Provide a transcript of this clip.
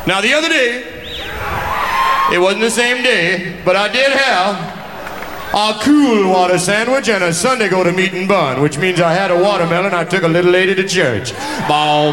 Now the other day, it wasn't the same day, but I did have a cool water sandwich and a Sunday go to meeting bun, which means I had a watermelon. I took a little lady to church. Bow,